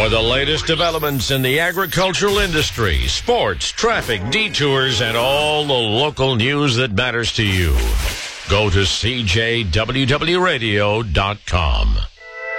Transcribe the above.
the latest developments in the agricultural industry, sports, traffic, detours, and all the local news that matters to you. Go to CJWWRadio.com.